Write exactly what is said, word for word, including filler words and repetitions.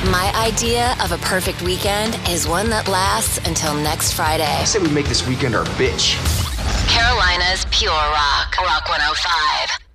My idea of a perfect weekend is one that lasts until next Friday. I say we make this weekend our bitch. Carolina's Pure Rock. Rock one oh five.